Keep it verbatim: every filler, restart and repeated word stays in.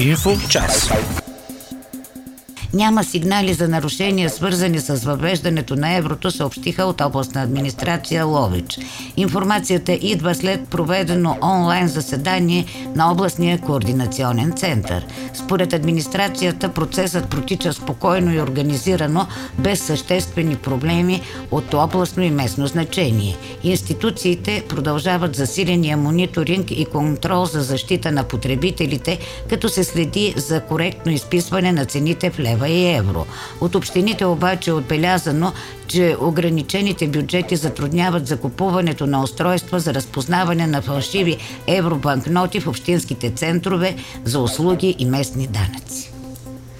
Инфо час. Няма сигнали за нарушения, свързани с въвеждането на еврото, съобщиха от областна администрация Ловеч. Информацията идва след проведено онлайн заседание на областния координационен център. Според администрацията процесът протича спокойно и организирано, без съществени проблеми от областно и местно значение. Институциите продължават засиления мониторинг и контрол за защита на потребителите, като се следи за коректно изписване на цените в лева и евро. От общините обаче е отбелязано, че ограничените бюджети затрудняват закупуването на устройства за разпознаване на фалшиви евробанкноти в общинските центрове за услуги и местни данъци.